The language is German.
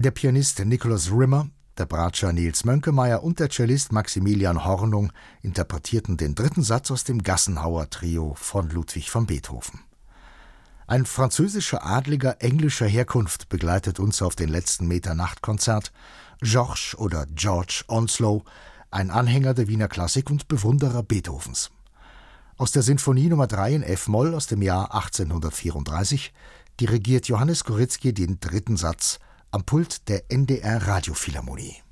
Der Pianist Nicholas Rimmer, der Bratscher Nils Mönkemeyer und der Cellist Maximilian Hornung interpretierten den dritten Satz aus dem Gassenhauer-Trio von Ludwig van Beethoven. Ein französischer Adliger englischer Herkunft begleitet uns auf den letzten Meter Nachtkonzert, George oder George Onslow, ein Anhänger der Wiener Klassik und Bewunderer Beethovens. Aus der Sinfonie Nummer 3 in F-Moll aus dem Jahr 1834 dirigiert Johannes Koryzki den dritten Satz am Pult der NDR Radiophilharmonie.